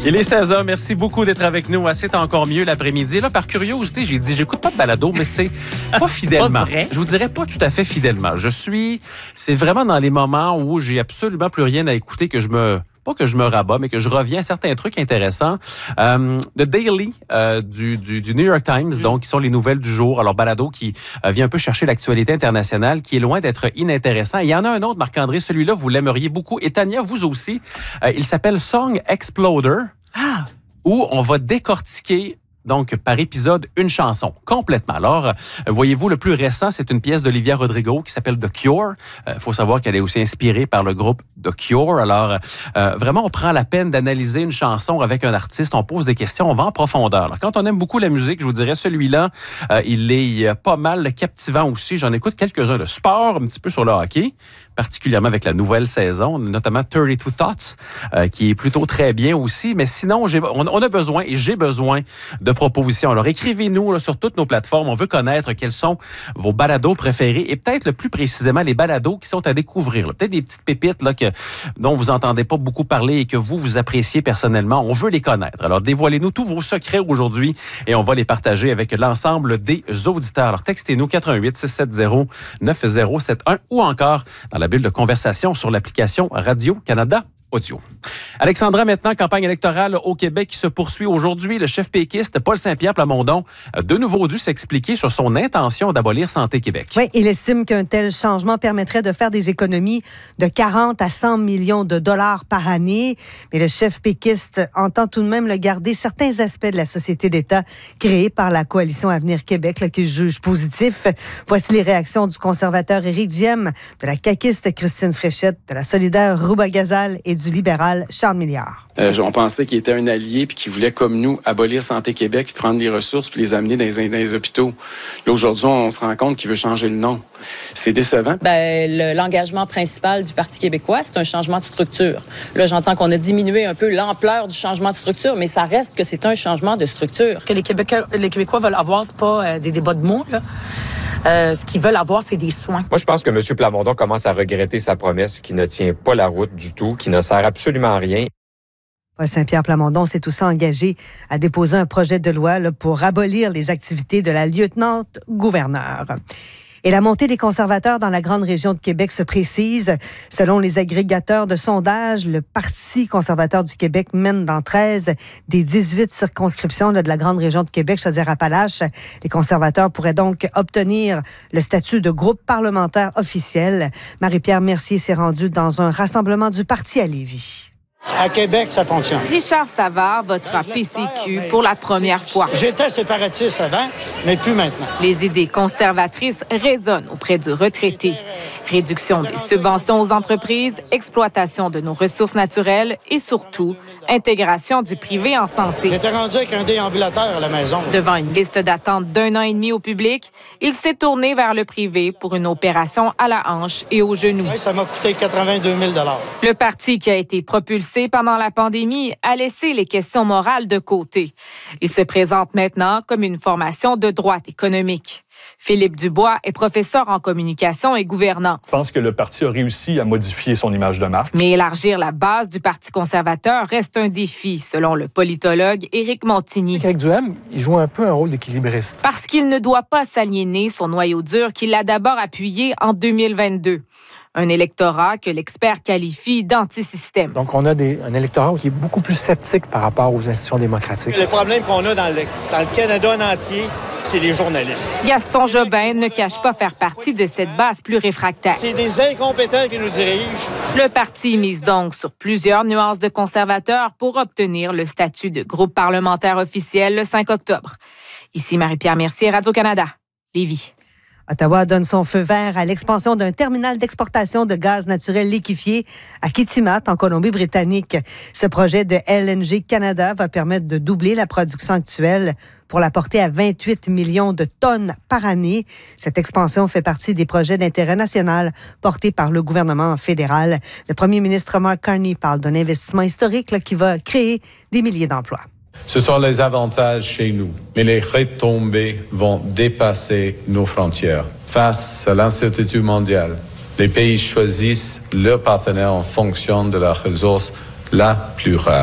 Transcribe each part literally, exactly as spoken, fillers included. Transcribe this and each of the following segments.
Il est seize heures. Merci beaucoup d'être avec nous. C'est encore mieux l'après-midi. Là, par curiosité, j'ai dit, j'écoute pas de balado, mais c'est pas fidèlement. C'est pas vrai. Je vous dirais pas tout à fait fidèlement. Je suis, c'est vraiment dans les moments où j'ai absolument plus rien à écouter que je me, pas que je me rabats, mais que je reviens à certains trucs intéressants. Euh, The Daily euh, du, du, du New York Times, mm. donc, qui sont les nouvelles du jour. Alors, balado qui euh, vient un peu chercher l'actualité internationale, qui est loin d'être inintéressant. Et il y en a un autre, Marc-André, celui-là, vous l'aimeriez beaucoup. Et Tania, vous aussi. Euh, il s'appelle Song Exploder. Ah! Où on va décortiquer, donc, par épisode, une chanson, complètement. Alors, euh, voyez-vous, le plus récent, c'est une pièce d'Olivia Rodrigo qui s'appelle The Cure. Il euh, faut savoir qu'elle est aussi inspirée par le groupe The Cure. Alors, euh, vraiment, on prend la peine d'analyser une chanson avec un artiste, on pose des questions, on va en profondeur. Alors, quand on aime beaucoup la musique, je vous dirais, celui-là, euh, il est pas mal captivant aussi. J'en écoute quelques-uns de sport, un petit peu sur le hockey, particulièrement avec la nouvelle saison, notamment thirty-two Thoughts, euh, qui est plutôt très bien aussi. Mais sinon, j'ai, on, on a besoin, et j'ai besoin de propositions. Alors, écrivez-nous là, sur toutes nos plateformes. On veut connaître quels sont vos balados préférés et peut-être le plus précisément les balados qui sont à découvrir. Là. Peut-être des petites pépites là, que, dont vous entendez pas beaucoup parler et que vous, vous appréciez personnellement. On veut les connaître. Alors, dévoilez-nous tous vos secrets aujourd'hui et on va les partager avec l'ensemble des auditeurs. Alors, textez-nous quatre un huit six sept zéro neuf zéro sept un ou encore dans la bulle de conversation sur l'application Radio-Canada Audio. Alexandra, maintenant, campagne électorale au Québec qui se poursuit aujourd'hui. Le chef péquiste Paul Saint-Pierre Plamondon a de nouveau dû s'expliquer sur son intention d'abolir Santé Québec. Oui, il estime qu'un tel changement permettrait de faire des économies de quarante à cent millions de dollars par année. Mais le chef péquiste entend tout de même le garder certains aspects de la société d'État créée par la coalition Avenir Québec là, qu'il juge positif. Voici les réactions du conservateur Éric Duhem, de la caquiste Christine Fréchette, de la solidaire Rouba Gazal et du libéral Charles Milliard. Euh, on pensait qu'il était un allié puis qu'il voulait, comme nous, abolir Santé Québec, puis prendre les ressources puis les amener dans les, dans les hôpitaux. Là, aujourd'hui, on se rend compte qu'il veut changer le nom. C'est décevant. Ben, le, l'engagement principal du Parti québécois, c'est un changement de structure. Là, j'entends qu'on a diminué un peu l'ampleur du changement de structure, mais ça reste que c'est un changement de structure. Que les Québécois, les Québécois veulent avoir, c'est pas euh, des débats de mots, là. Euh, ce qu'ils veulent avoir, c'est des soins. Moi, je pense que M. Plamondon commence à regretter sa promesse qui ne tient pas la route du tout, qui ne sert absolument à rien. Paul Saint-Pierre Plamondon s'est aussi engagé à déposer un projet de loi là, pour abolir les activités de la lieutenant-gouverneur. Et la montée des conservateurs dans la grande région de Québec se précise. Selon les agrégateurs de sondage, le Parti conservateur du Québec mène dans treize des dix-huit circonscriptions là, de la grande région de Québec, Chaudière-Appalaches. Les conservateurs pourraient donc obtenir le statut de groupe parlementaire officiel. Marie-Pierre Mercier s'est rendue dans un rassemblement du parti à Lévis. À Québec, ça fonctionne. Richard Savard votera P C Q pour la première fois. J'étais séparatiste avant, mais plus maintenant. Les idées conservatrices résonnent auprès du retraité. Réduction des subventions aux entreprises, exploitation de nos ressources naturelles et surtout, intégration du privé en santé. J'étais rendu avec un déambulateur à la maison. Devant une liste d'attente d'un an et demi au public, il s'est tourné vers le privé pour une opération à la hanche et au genou. Oui, ça m'a coûté quatre-vingt-deux mille dollars. Le parti qui a été propulsé pendant la pandémie a laissé les questions morales de côté. Il se présente maintenant comme une formation de droite économique. Philippe Dubois est professeur en communication et gouvernance. Je pense que le parti a réussi à modifier son image de marque. Mais élargir la base du Parti conservateur reste un défi, selon le politologue Éric Montigny. Éric Duhem, il joue un peu un rôle d'équilibriste. Parce qu'il ne doit pas s'aliéner son noyau dur qu'il a d'abord appuyé en deux mille vingt-deux. Un électorat que l'expert qualifie d'antisystème. Donc, on a des, un électorat qui est beaucoup plus sceptique par rapport aux institutions démocratiques. Le problème qu'on a dans le, dans le Canada en entier, c'est les journalistes. Gaston Jobin ne cache pas faire partie de cette base plus réfractaire. C'est des incompétents qui nous dirigent. Le parti mise donc sur plusieurs nuances de conservateurs pour obtenir le statut de groupe parlementaire officiel le cinq octobre. Ici Marie-Pierre Mercier, Radio-Canada, Lévis. Ottawa donne son feu vert à l'expansion d'un terminal d'exportation de gaz naturel liquéfié à Kitimat, en Colombie-Britannique. Ce projet de L N G Canada va permettre de doubler la production actuelle pour la porter à vingt-huit millions de tonnes par année. Cette expansion fait partie des projets d'intérêt national portés par le gouvernement fédéral. Le premier ministre Mark Carney parle d'un investissement historique là, qui va créer des milliers d'emplois. Ce sont les avantages chez nous, mais les retombées vont dépasser nos frontières. Face à l'incertitude mondiale, les pays choisissent leurs partenaires en fonction de la ressource la plus rare.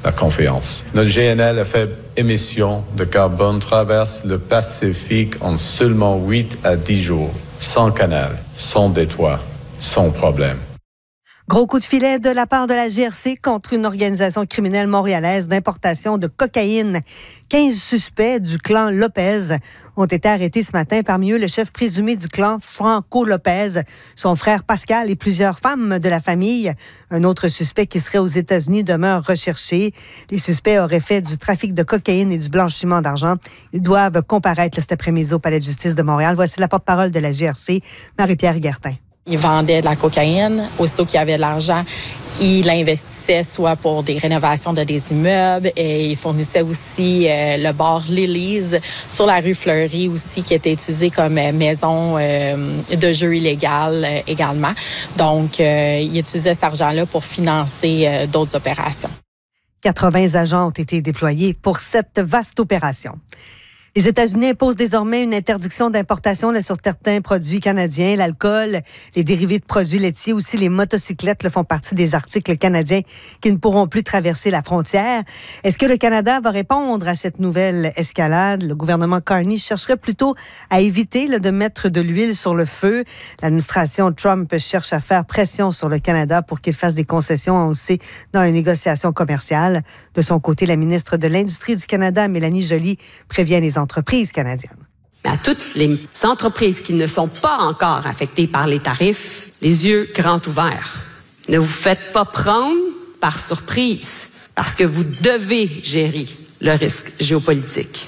la confiance. Notre G N L à faible émission de carbone traverse le Pacifique en seulement huit à dix jours, sans canal, sans détroit, sans problème. Gros coup de filet de la part de la G R C contre une organisation criminelle montréalaise d'importation de cocaïne. quinze suspects du clan Lopez ont été arrêtés ce matin. Parmi eux, le chef présumé du clan, Franco Lopez, son frère Pascal et plusieurs femmes de la famille. Un autre suspect qui serait aux États-Unis demeure recherché. Les suspects auraient fait du trafic de cocaïne et du blanchiment d'argent. Ils doivent comparaître cet après-midi au Palais de justice de Montréal. Voici la porte-parole de la G R C, Marie-Pierre Guertin. Il vendait de la cocaïne. Aussitôt qu'il y avait de l'argent, il l'investissait soit pour des rénovations de des immeubles et il fournissait aussi euh, le bar Lily's sur la rue Fleury aussi qui était utilisé comme euh, maison euh, de jeu illégal euh, également. Donc, euh, il utilisait cet argent-là pour financer euh, d'autres opérations. quatre-vingts agents ont été déployés pour cette vaste opération. Les États-Unis imposent désormais une interdiction d'importation là, sur certains produits canadiens. L'alcool, les dérivés de produits laitiers, aussi les motocyclettes là, font partie des articles canadiens qui ne pourront plus traverser la frontière. Est-ce que le Canada va répondre à cette nouvelle escalade? Le gouvernement Carney chercherait plutôt à éviter là, de mettre de l'huile sur le feu. L'administration Trump cherche à faire pression sur le Canada pour qu'il fasse des concessions, on le sait, dans les négociations commerciales. De son côté, la ministre de l'Industrie du Canada, Mélanie Joly, prévient les entreprises canadiennes. À toutes les entreprises qui ne sont pas encore affectées par les tarifs, les yeux grands ouverts. Ne vous faites pas prendre par surprise parce que vous devez gérer le risque géopolitique.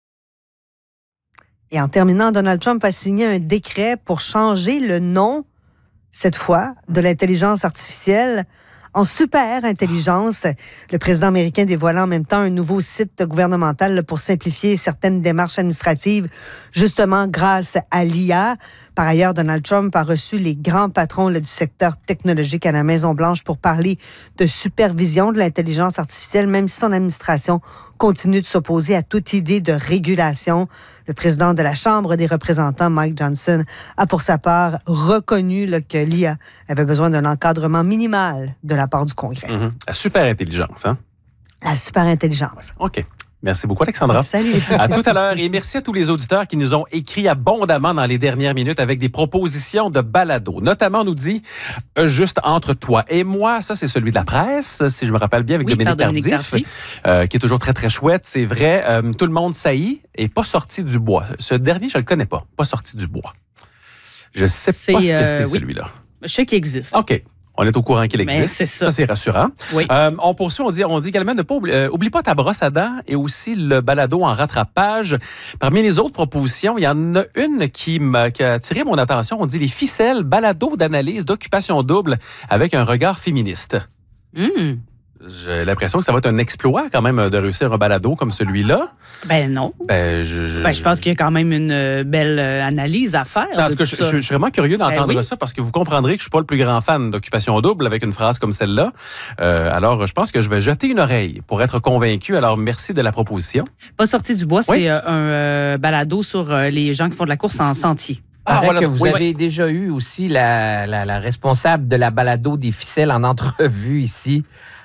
Et en terminant, Donald Trump a signé un décret pour changer le nom, cette fois, de l'intelligence artificielle en super intelligence. Le président américain dévoilant en même temps un nouveau site gouvernemental pour simplifier certaines démarches administratives, justement grâce à l'I A. Par ailleurs, Donald Trump a reçu les grands patrons là, du secteur technologique à la Maison-Blanche pour parler de supervision de l'intelligence artificielle, même si son administration continue de s'opposer à toute idée de régulation. Le président de la Chambre des représentants, Mike Johnson, a pour sa part reconnu là, que l'I A avait besoin d'un encadrement minimal de la part du Congrès. Mm-hmm. La super intelligence, hein? La super intelligence. OK. Merci beaucoup, Alexandra. Salut. À tout à l'heure. Et merci à tous les auditeurs qui nous ont écrit abondamment dans les dernières minutes avec des propositions de balado. Notamment, on nous dit, euh, juste entre toi et moi, ça, c'est celui de la presse, si je me rappelle bien, avec oui, Dominique, Dominique Tardif, euh, qui est toujours très, très chouette. C'est vrai, euh, tout le monde saillit et pas sorti du bois. Ce dernier, je le connais pas. Pas sorti du bois. Je sais c'est, pas ce que euh, c'est, oui. celui-là. Je sais qu'il existe. OK. On est au courant qu'il existe. Mais c'est ça. Ça, c'est rassurant. Oui. Euh, on poursuit, on dit, on dit également ne pas oublie, euh, oublie pas ta brosse à dents et aussi le balado en rattrapage. Parmi les autres propositions, il y en a une qui, m'a, qui a attiré mon attention. On dit les ficelles, balado d'analyse d'occupation double avec un regard féministe. Mmh. J'ai l'impression que ça va être un exploit quand même de réussir un balado comme celui-là. Ben non. Ben, je, je... Ben, je pense qu'il y a quand même une belle analyse à faire. En tout cas, je, je, je suis vraiment curieux d'entendre ben oui. ça parce que vous comprendrez que je ne suis pas le plus grand fan d'Occupation double avec une phrase comme celle-là. Euh, alors, je pense que je vais jeter une oreille pour être convaincu. Alors, merci de la proposition. Pas sorti du bois, oui. c'est un euh, balado sur euh, les gens qui font de la course en sentier. Ah, voilà. que vous oui, avez oui. déjà eu aussi la, la, la responsable de la balado des ficelles en entrevue ici.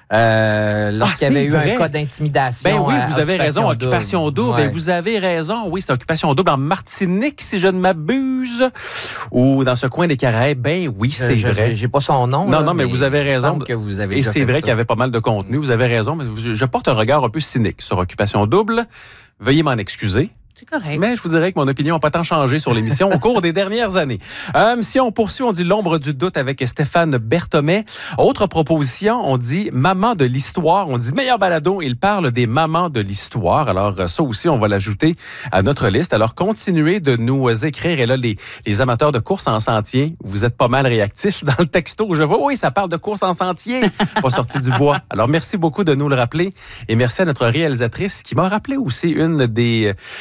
Euh, lorsqu'il ah, y avait eu vrai. un cas d'intimidation. Ben oui, vous avez raison, double. occupation double. Ouais. Et vous avez raison, oui, c'est occupation double en Martinique, si je ne m'abuse, ou dans ce coin des Caraïbes. Ben oui, c'est je, vrai. J'ai, j'ai pas son nom. Non, là, non, mais, mais vous avez raison. Que vous avez Et c'est vrai ça. qu'il y avait pas mal de contenu. Vous avez raison, mais je, je porte un regard un peu cynique sur occupation double. Veuillez m'en excuser. C'est correct. Mais je vous dirais que mon opinion n'a pas tant changé sur l'émission au cours des dernières années. Euh, si on poursuit, on dit l'ombre du doute avec Stéphane Berthomet. Autre proposition, on dit maman de l'histoire. On dit meilleur balado, il parle des mamans de l'histoire. Alors ça aussi, on va l'ajouter à notre liste. Alors continuez de nous écrire. Et là, les, les amateurs de course en sentier, vous êtes pas mal réactifs dans le texto. Je vois, oui, ça parle de course en sentier, pas sorti du bois. Alors merci beaucoup de nous le rappeler. Et merci à notre réalisatrice qui m'a rappelé aussi une des...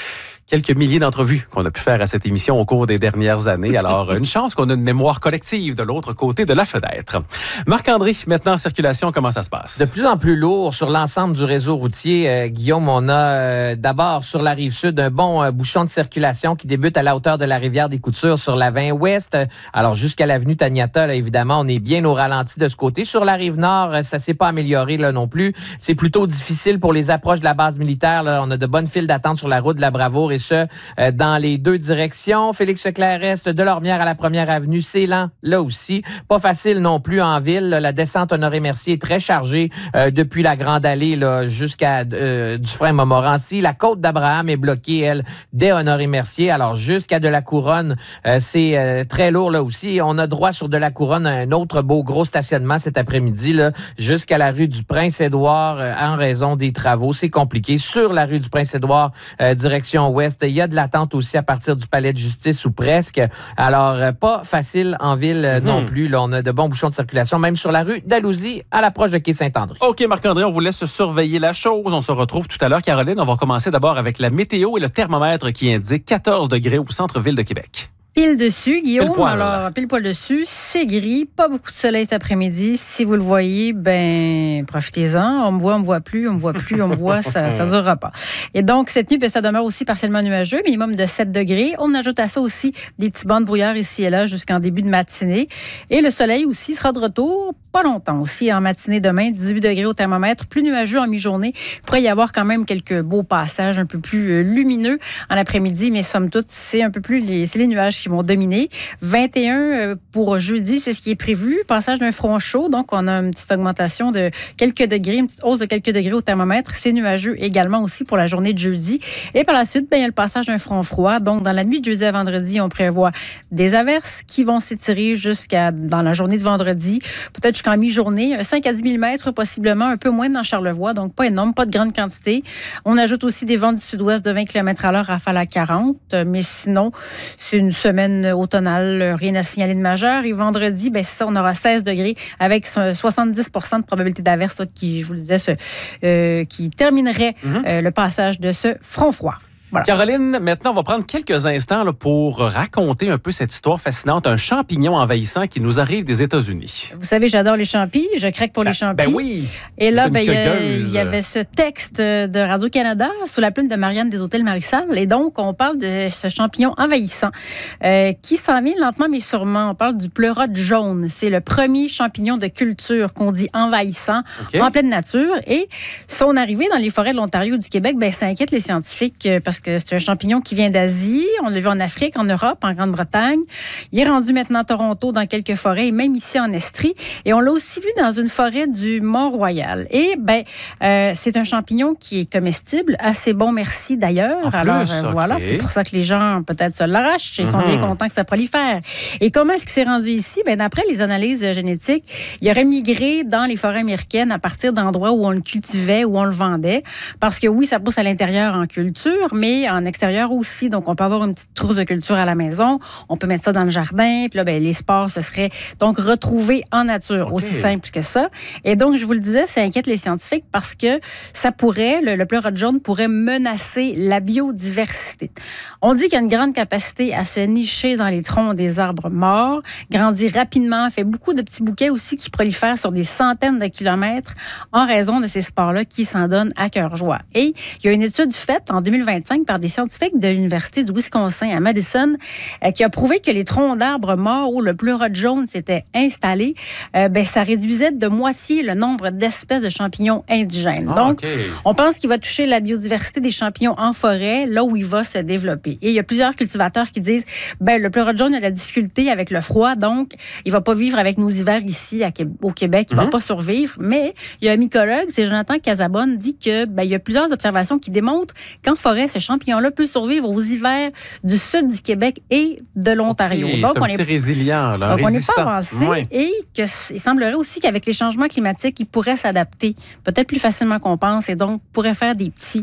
quelques milliers d'entrevues qu'on a pu faire à cette émission au cours des dernières années. Alors, une chance qu'on a une mémoire collective de l'autre côté de la fenêtre. Marc-André, maintenant en circulation, comment ça se passe? De plus en plus lourd sur l'ensemble du réseau routier. Euh, Guillaume, on a euh, d'abord sur la rive sud un bon euh, bouchon de circulation qui débute à la hauteur de la rivière des Coutures sur la vingt ouest. Alors, jusqu'à l'avenue Taniata, là, évidemment, on est bien au ralenti de ce côté. Sur la rive nord, ça s'est pas amélioré là non plus. C'est plutôt difficile pour les approches de la base militaire. Là. On a de bonnes files d'attente sur la route de la Bravoure et ce, euh, dans les deux directions. Félix Leclerc reste de Lormière à la première avenue. C'est lent, là aussi. Pas facile non plus en ville. La descente Honoré-Mercier est très chargée euh, depuis la Grande Allée là, jusqu'à euh, Dufresne-Montmorency. La côte d'Abraham est bloquée, elle, dès Honoré-Mercier. Alors, jusqu'à de la Couronne, euh, c'est euh, très lourd là aussi. On a droit sur de la Couronne à un autre beau gros stationnement cet après-midi, là, jusqu'à la rue du Prince-Édouard euh, en raison des travaux. C'est compliqué. Sur la rue du Prince-Édouard, euh, direction ouest, il y a de l'attente aussi à partir du Palais de justice ou presque. Alors, euh, pas facile en ville euh, mmh. non plus. Là, on a de bons bouchons de circulation, même sur la rue d'Alousie à l'approche de quai Saint-André. OK, Marc-André, on vous laisse surveiller la chose. On se retrouve tout à l'heure. Caroline, on va commencer d'abord avec la météo et le thermomètre qui indique quatorze degrés au centre-ville de Québec. Pile dessus, Guillaume. Pile poil, Alors, là. pile poil dessus, c'est gris, pas beaucoup de soleil cet après-midi. Si vous le voyez, ben profitez-en. On me voit, on me voit plus, on me voit plus, on me voit, ça ça durera pas. Et donc, cette nuit, ben, ça demeure aussi partiellement nuageux, minimum de sept degrés. On ajoute à ça aussi des petits bancs de brouillard ici et là jusqu'en début de matinée. Et le soleil aussi sera de retour, pas longtemps aussi, en matinée demain, dix-huit degrés au thermomètre, plus nuageux en mi-journée. Il pourrait y avoir quand même quelques beaux passages un peu plus lumineux en après-midi, mais somme toute, c'est un peu plus les, c'est les nuages qui vont dominer. vingt et un pour jeudi, c'est ce qui est prévu. Passage d'un front chaud, donc on a une petite augmentation de quelques degrés, une petite hausse de quelques degrés au thermomètre. C'est nuageux également aussi pour la journée de jeudi. Et par la suite, ben, il y a le passage d'un front froid. Donc, dans la nuit de jeudi à vendredi, on prévoit des averses qui vont s'étirer jusqu'à dans la journée de vendredi, peut-être jusqu'en mi-journée. cinq à dix millimètres possiblement, un peu moins dans Charlevoix, donc pas énorme, pas de grande quantité. On ajoute aussi des vents du sud-ouest de vingt kilomètres à l'heure, rafale à quarante. Mais sinon, c'est une semaine automnale, rien à signaler de majeur. Et vendredi, ben c'est ça, on aura seize degrés avec soixante-dix pour cent de probabilité d'averse là, qui, je vous le disais, ce, euh, qui terminerait mm-hmm. euh, le passage de ce front froid. Voilà. Caroline, maintenant, on va prendre quelques instants là, pour raconter un peu cette histoire fascinante, un champignon envahissant qui nous arrive des États-Unis. Vous savez, j'adore les champis, je craque pour les champis. Ben oui! Et là, ben, il y, y avait ce texte de Radio-Canada sous la plume de Marianne Desautels-Marissal. Et donc, on parle de ce champignon envahissant euh, qui s'en vient lentement mais sûrement. On parle du pleurote jaune. C'est le premier champignon de culture qu'on dit envahissant okay. en pleine nature. Et son arrivée dans les forêts de l'Ontario et du Québec, ben, ça inquiète les scientifiques parce que c'est un champignon qui vient d'Asie. On l'a vu en Afrique, en Europe, en Grande-Bretagne. Il est rendu maintenant à Toronto dans quelques forêts et même ici en Estrie. Et on l'a aussi vu dans une forêt du Mont-Royal. Et ben, euh, c'est un champignon qui est comestible, assez bon, merci d'ailleurs. En Alors plus, euh, okay. voilà, c'est pour ça que les gens peut-être se l'arrachent. Ils mm-hmm. sont bien contents que ça prolifère. Et comment est-ce qu'il s'est rendu ici? Ben, d'après les analyses génétiques, il aurait migré dans les forêts américaines à partir d'endroits où on le cultivait, où on le vendait. Parce que oui, ça pousse à l'intérieur en culture, mais en extérieur aussi. Donc, on peut avoir une petite trousse de culture à la maison. On peut mettre ça dans le jardin. Puis là, ben, les spores, ce serait donc retrouvés en nature. Okay. Aussi simple que ça. Et donc, je vous le disais, ça inquiète les scientifiques parce que ça pourrait, le, le pleurote jaune pourrait menacer la biodiversité. On dit qu'il y a une grande capacité à se nicher dans les troncs des arbres morts, grandit rapidement, fait beaucoup de petits bouquets aussi qui prolifèrent sur des centaines de kilomètres en raison de ces spores-là qui s'en donnent à cœur joie. Et il y a une étude faite en deux mille vingt-cinq par des scientifiques de l'Université du Wisconsin à Madison euh, qui a prouvé que les troncs d'arbres morts où le pleurote jaune s'était installé, euh, ben, ça réduisait de moitié le nombre d'espèces de champignons indigènes. Ah, Donc, okay. on pense qu'il va toucher la biodiversité des champignons en forêt, là où il va se développer. Et il y a plusieurs cultivateurs qui disent, ben, le pleurote jaune a de la difficulté avec le froid, donc il va pas vivre avec nos hivers ici à, au Québec, il mm-hmm. va pas survivre. Mais il y a un mycologue, c'est Jonathan Casabonne, dit que ben, il y a plusieurs observations qui démontrent qu'en forêt, ce champignon-là peut survivre aux hivers du sud du Québec et de l'Ontario. Okay, donc, c'est un on petit est résilient, là, donc résistant. on n'est pas avancé ouais. et qu'il semblerait aussi qu'avec les changements climatiques, il pourrait s'adapter peut-être plus facilement qu'on pense et donc pourrait faire des petits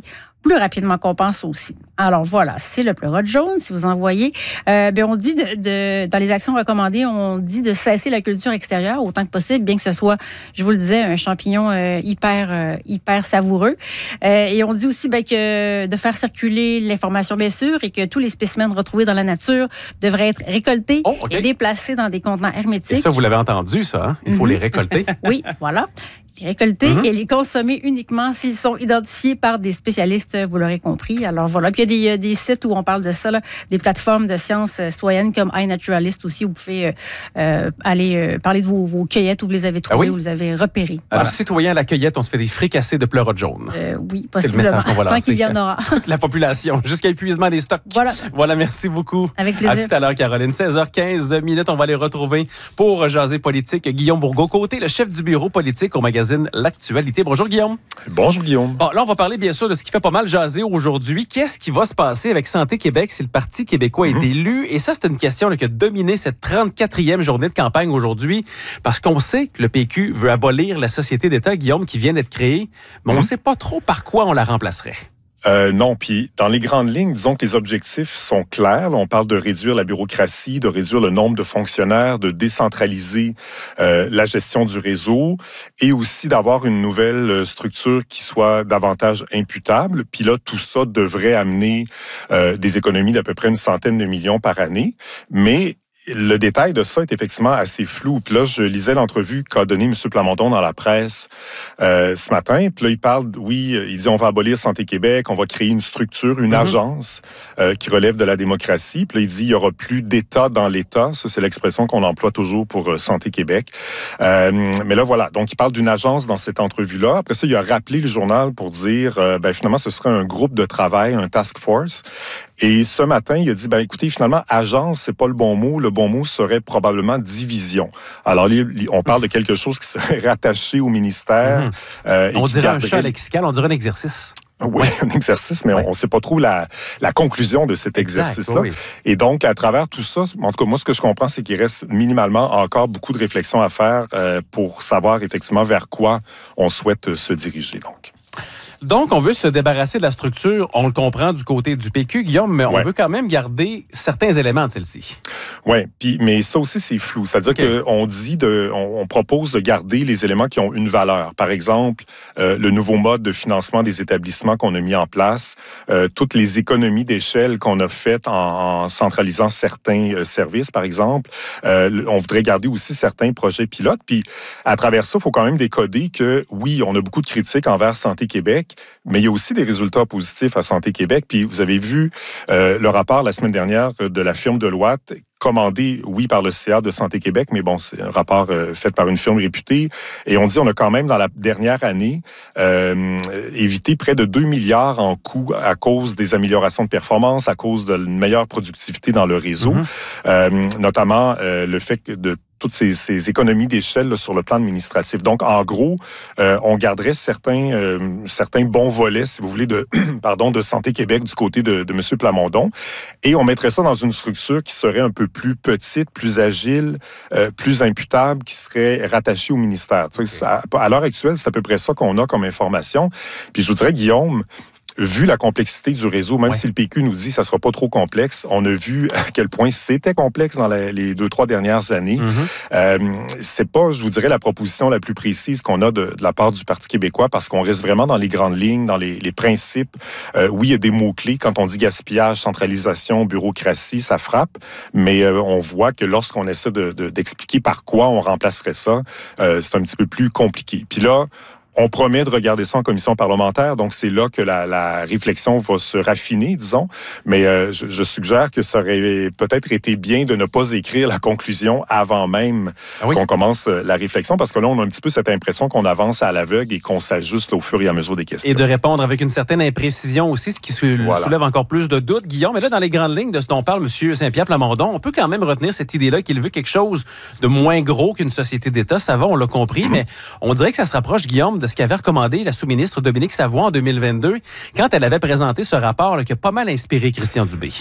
plus rapidement qu'on pense aussi. Alors voilà, c'est le pleurote jaune. Si vous en voyez, euh, bien, on dit de, de, dans les actions recommandées, on dit de cesser la culture extérieure autant que possible, bien que ce soit, je vous le disais, un champignon euh, hyper, euh, hyper savoureux. Euh, et on dit aussi bien, que de faire circuler l'information, bien sûr, et que tous les spécimens retrouvés dans la nature devraient être récoltés oh, okay. et déplacés dans des contenants hermétiques. Et ça, vous l'avez entendu, ça, hein? Il faut mm-hmm. les récolter. Oui, voilà. Les récolter mm-hmm. et les consommer uniquement s'ils sont identifiés par des spécialistes, vous l'aurez compris. Alors voilà, puis il y a des, des sites où on parle de ça, là, des plateformes de sciences citoyennes comme iNaturalist aussi, où vous pouvez euh, aller euh, parler de vos, vos cueillettes, où vous les avez trouvées, ah oui? où vous les avez repérées. Alors, voilà. citoyens à la cueillette, on se fait des fricassés de pleurote jaune. Euh, oui, possiblement. C'est le message qu'on va lancer. Tant qu'il y en aura. Toute la population, jusqu'à épuisement des stocks. Voilà. Voilà, merci beaucoup. Avec plaisir. À tout à l'heure, Caroline. seize heures quinze minutes, on va les retrouver pour jaser politique. Guillaume Bourgault-Côté, le chef du bureau politique au magazine L'Actualité. Bonjour Guillaume. Bonjour Guillaume. Bon, là, on va parler bien sûr de ce qui fait pas mal jaser aujourd'hui. Qu'est-ce qui va se passer avec Santé Québec si le Parti québécois mmh. est élu? Et ça, c'est une question là, qui a dominé cette trente-quatrième journée de campagne aujourd'hui parce qu'on sait que le P Q veut abolir la Société d'État, Guillaume, qui vient d'être créée, mais mmh. on ne sait pas trop par quoi on la remplacerait. Euh, non, puis dans les grandes lignes, disons que les objectifs sont clairs. Là, on parle de réduire la bureaucratie, de réduire le nombre de fonctionnaires, de décentraliser euh, la gestion du réseau et aussi d'avoir une nouvelle structure qui soit davantage imputable. Puis là, tout ça devrait amener euh, des économies d'à peu près une centaine de millions par année. Mais le détail de ça est effectivement assez flou. Puis là, je lisais l'entrevue qu'a donnée M. Plamondon dans la presse euh, ce matin. Puis là, il parle, oui, il dit on va abolir Santé Québec, on va créer une structure, une mm-hmm. agence euh, qui relève de la démocratie. Puis là, il dit il y aura plus d'État dans l'État. Ça, c'est l'expression qu'on emploie toujours pour euh, Santé Québec. Euh, mais là, voilà. Donc, il parle d'une agence dans cette entrevue-là. Après ça, il a rappelé le journal pour dire, euh, ben finalement, ce serait un groupe de travail, un task force. Et ce matin, il a dit, ben écoutez, finalement, agence, c'est pas le bon mot. Le bon mot serait probablement division. Alors, on parle de quelque chose qui serait rattaché au ministère. Mmh. Euh, on dirait garderait... un chat lexical, on dirait un exercice. Oui, ouais. un exercice, mais ouais. on ne sait pas trop la, la conclusion de cet exercice-là. Exact, oui. Et donc, à travers tout ça, en tout cas, moi, ce que je comprends, c'est qu'il reste minimalement encore beaucoup de réflexions à faire euh, pour savoir effectivement vers quoi on souhaite se diriger. Donc. Donc, on veut se débarrasser de la structure, on le comprend du côté du P Q, Guillaume, mais on ouais. veut quand même garder certains éléments de celle-ci. Oui, puis mais ça aussi, c'est flou. C'est-à-dire okay. qu'on dit, de, on, on propose de garder les éléments qui ont une valeur. Par exemple, euh, le nouveau mode de financement des établissements qu'on a mis en place, euh, toutes les économies d'échelle qu'on a faites en, en centralisant certains euh, services, par exemple. Euh, on voudrait garder aussi certains projets pilotes. Puis, à travers ça, il faut quand même décoder que, oui, on a beaucoup de critiques envers Santé Québec, mais il y a aussi des résultats positifs à Santé Québec. Puis vous avez vu euh, le rapport la semaine dernière de la firme Deloitte, commandé, oui, par le C A de Santé Québec, mais bon, c'est un rapport euh, fait par une firme réputée. Et on dit on a quand même, dans la dernière année, euh, évité près de deux milliards en coûts à cause des améliorations de performance, à cause d'une meilleure productivité dans le réseau, mm-hmm. euh, notamment euh, le fait que de toutes ces, ces économies d'échelle là, sur le plan administratif. Donc, en gros, euh, on garderait certains, euh, certains bons volets, si vous voulez, de, pardon, de Santé Québec du côté de, de M. Plamondon, et on mettrait ça dans une structure qui serait un peu plus petite, plus agile, euh, plus imputable, qui serait rattachée au ministère. Okay. Ça, à l'heure actuelle, c'est à peu près ça qu'on a comme information. Puis je vous dirais, Guillaume, vu la complexité du réseau, même ouais. si le P Q nous dit que ça ne sera pas trop complexe, on a vu à quel point c'était complexe dans la, les deux, trois dernières années. Mm-hmm. Euh, c'est pas, je vous dirais, la proposition la plus précise qu'on a de, de la part du Parti québécois parce qu'on reste vraiment dans les grandes lignes, dans les, les principes. Euh, oui, il y a des mots-clés. Quand on dit gaspillage, centralisation, bureaucratie, ça frappe. Mais euh, on voit que lorsqu'on essaie de, de, d'expliquer par quoi on remplacerait ça, euh, c'est un petit peu plus compliqué. Puis là, on promet de regarder ça en commission parlementaire, donc c'est là que la, la réflexion va se raffiner, disons. Mais euh, je, je suggère que ça aurait peut-être été bien de ne pas écrire la conclusion avant même ah oui? qu'on commence la réflexion, parce que là, on a un petit peu cette impression qu'on avance à l'aveugle et qu'on s'ajuste au fur et à mesure des questions. Et de répondre avec une certaine imprécision aussi, ce qui voilà. soulève encore plus de doutes. Guillaume, mais là, dans les grandes lignes de ce dont parle M. Saint-Pierre Plamondon, on peut quand même retenir cette idée-là qu'il veut quelque chose de moins gros qu'une société d'État. Ça va, on l'a compris, mm-hmm. mais on dirait que ça se rapproche, Guillaume, de ce qu'avait recommandé la sous-ministre Dominique Savoie en deux mille vingt-deux, quand elle avait présenté ce rapport là, qui a pas mal inspiré Christian Dubé.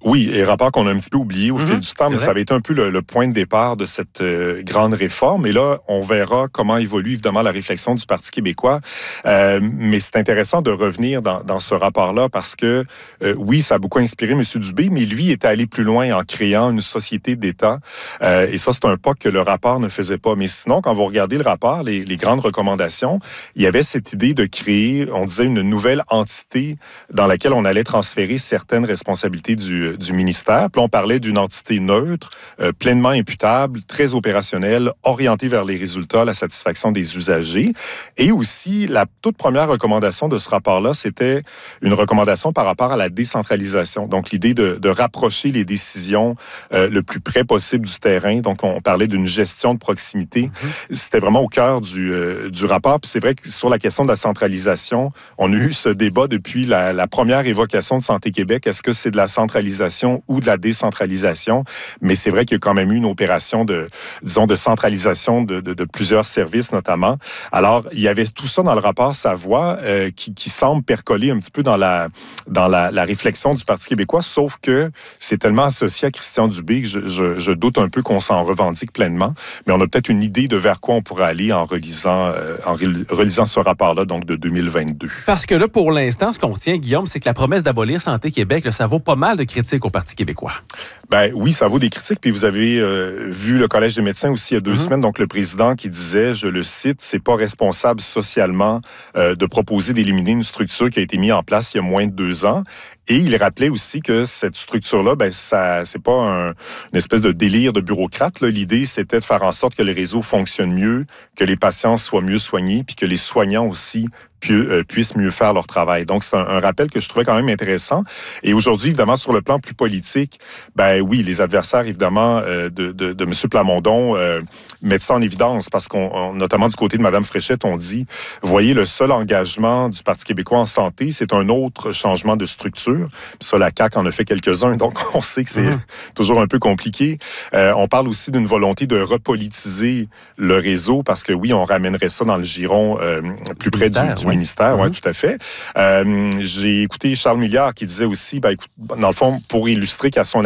Oui, et rapport qu'on a un petit peu oublié au mm-hmm. fil du temps, mais vrai. Ça avait été un peu le, le point de départ de cette euh, grande réforme. Et là, on verra comment évolue évidemment la réflexion du Parti québécois. Euh, mais c'est intéressant de revenir dans, dans ce rapport-là parce que, euh, oui, ça a beaucoup inspiré M. Dubé, mais lui est allé plus loin en créant une société d'État. Euh, et ça, c'est un pas que le rapport ne faisait pas. Mais sinon, quand vous regardez le rapport, les, les grandes recommandations, il y avait cette idée de créer, on disait, une nouvelle entité dans laquelle on allait transférer certaines responsabilités du du ministère. Puis là, on parlait d'une entité neutre, euh, pleinement imputable, très opérationnelle, orientée vers les résultats, la satisfaction des usagers. Et aussi, la toute première recommandation de ce rapport-là, c'était une recommandation par rapport à la décentralisation. Donc, l'idée de, de rapprocher les décisions euh, le plus près possible du terrain. Donc, on parlait d'une gestion de proximité. Mm-hmm. C'était vraiment au cœur du, euh, du rapport. Puis c'est vrai que sur la question de la centralisation, on a eu ce débat depuis la, la première évocation de Santé Québec. Est-ce que c'est de la centralisation ou de la décentralisation, mais c'est vrai qu'il y a quand même eu une opération de, disons, de centralisation de, de, de plusieurs services, notamment. Alors, il y avait tout ça dans le rapport Savoie euh, qui, qui semble percoler un petit peu dans la, dans la, la réflexion du Parti québécois, sauf que c'est tellement associé à Christian Dubé que je, je, je doute un peu qu'on s'en revendique pleinement, mais on a peut-être une idée de vers quoi on pourrait aller en relisant, euh, en relisant ce rapport-là, donc de deux mille vingt-deux. Parce que là, pour l'instant, ce qu'on retient, Guillaume, c'est que la promesse d'abolir Santé Québec, là, ça vaut pas mal de critiques au Parti québécois. Ben oui, ça vaut des critiques. Puis vous avez euh, vu le Collège des médecins aussi il y a deux mm-hmm. semaines, donc le président qui disait, je le cite, c'est pas responsable socialement euh, de proposer d'éliminer une structure qui a été mise en place il y a moins de deux ans. Et il rappelait aussi que cette structure-là, ben ça, c'est pas un, une espèce de délire de bureaucrate. Là. L'idée, c'était de faire en sorte que les réseaux fonctionnent mieux, que les patients soient mieux soignés, puis que les soignants aussi puissent mieux faire leur travail. Donc, c'est un, un rappel que je trouvais quand même intéressant. Et aujourd'hui, évidemment, sur le plan plus politique, ben oui, les adversaires, évidemment, euh, de, de, de M. Plamondon euh, mettent ça en évidence parce qu'on, on, notamment du côté de Mme Fréchette, on dit, voyez, le seul engagement du Parti québécois en santé, c'est un autre changement de structure. Puis ça, la C A Q en a fait quelques-uns, donc on sait que c'est mmh. toujours un peu compliqué. Euh, on parle aussi d'une volonté de repolitiser le réseau parce que oui, on ramènerait ça dans le giron euh, plus près du, du ouais. ministère, oui, mm-hmm. tout à fait. Euh, j'ai écouté Charles Milliard qui disait aussi, ben, écoute, dans le fond, pour illustrer qu'à son